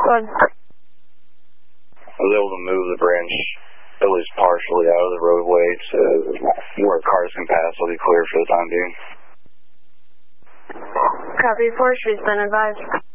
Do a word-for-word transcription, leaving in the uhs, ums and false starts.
Good. I was able to move the branch at least partially out of the roadway to where cars can pass. It'll be clear for the time being. Copy, forestry's been advised.